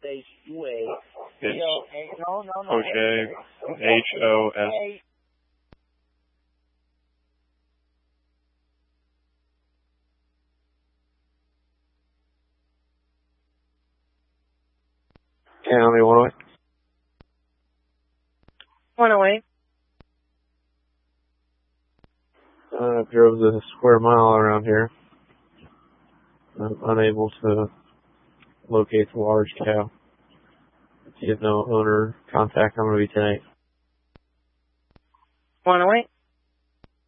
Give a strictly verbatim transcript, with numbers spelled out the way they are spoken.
space U A. It's No, no, no. O'Shea, H O S. County one oh eight. one oh eight. I drove the square mile around here. I'm unable to locate the large cow. If you have no owner contact, I'm going to be ten eight. one oh eight.